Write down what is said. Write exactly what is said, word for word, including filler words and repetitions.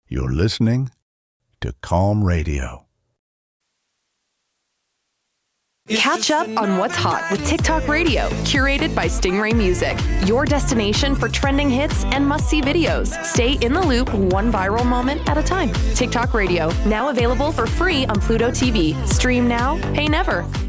You're listening to Calm Radio. Catch up on what's hot with TikTok Radio, curated by Stingray Music, your destination for trending hits and must-see videos. Stay in the loop, one viral moment at a time. TikTok Radio, now available for free on Pluto T V. Stream now, pay never.